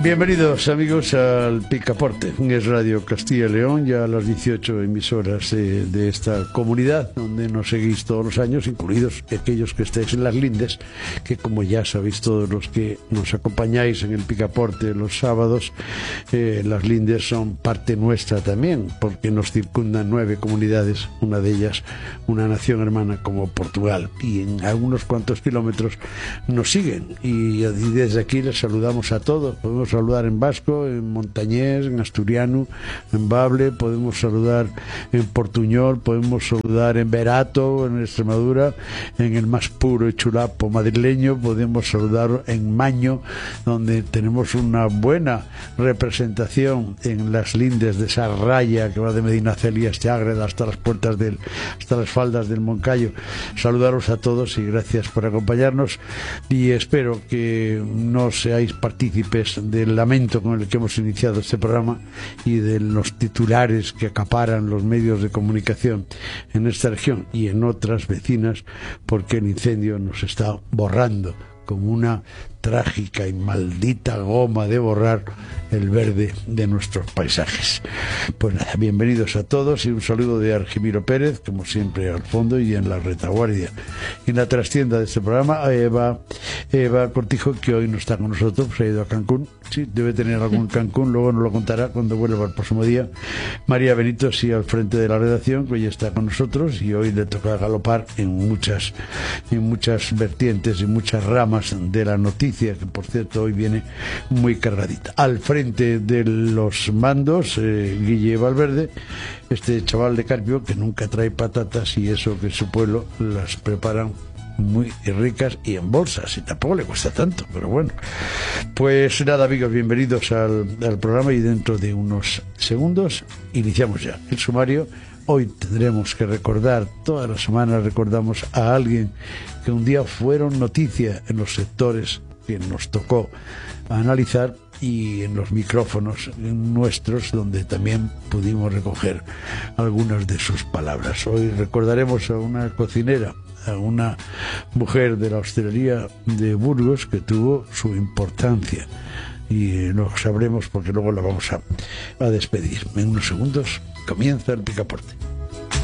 Bienvenidos amigos al Picaporte, es Radio Castilla y León, ya las 18 emisoras de esta comunidad donde nos seguís todos los años, incluidos aquellos que estáis en las lindes, que como ya sabéis todos los que nos acompañáis en el Picaporte los sábados, las lindes son parte nuestra también, porque nos circundan 9 comunidades, una de ellas una nación hermana como Portugal, y en algunos cuantos kilómetros nos siguen, y desde aquí les saludamos a todos. Podemos saludar en vasco, en montañés, en asturiano, en bable, podemos saludar en portuñol, podemos saludar en verato, en Extremadura, en el más puro chulapo madrileño, podemos saludar en maño, donde tenemos una buena representación en las lindes de esa raya que va de Medinaceli hasta Ágreda, hasta las puertas hasta las faldas del Moncayo. Saludaros a todos y gracias por acompañarnos, y espero que no seáis partícipes del lamento con el que hemos iniciado este programa y de los titulares que acaparan los medios de comunicación en esta región y en otras vecinas, porque el incendio nos está borrando como una trágica y maldita goma de borrar el verde de nuestros paisajes. Pues nada, bienvenidos a todos y un saludo de Argimiro Pérez, como siempre al fondo y en la retaguardia. Y en la trastienda de este programa, Eva Cortijo, que hoy no está con nosotros, se ha ido a Cancún. Sí, debe tener algo en Cancún, luego nos lo contará cuando vuelva el próximo día. María Benito, sí, al frente de la redacción, que hoy está con nosotros, y hoy le toca galopar en muchas vertientes y muchas ramas de la noticia, que por cierto hoy viene muy cargadita. Al frente de los mandos, Guille Valverde, este chaval de Carpio que nunca trae patatas, y eso que su pueblo las preparan muy ricas y en bolsas, y tampoco le cuesta tanto, pero bueno. Pues nada amigos, bienvenidos al programa, y dentro de unos segundos iniciamos ya el sumario. Hoy tendremos que recordar, todas las semanas recordamos a alguien que un día fueron noticia en los sectores que nos tocó analizar y en los micrófonos nuestros, donde también pudimos recoger algunas de sus palabras. Hoy recordaremos a una cocinera, a una mujer de la hostelería de Burgos que tuvo su importancia, y lo sabremos porque luego la vamos a despedir. En unos segundos comienza el Picaporte.